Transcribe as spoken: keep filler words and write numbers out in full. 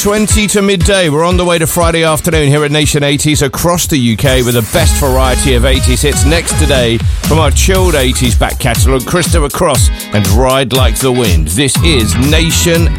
twenty to midday. We're on the way to Friday afternoon here at Nation eighties across the U K with the best variety of eighties hits. Next today, from our chilled eighties back catalogue, Christopher Cross and Ride Like the Wind. This is Nation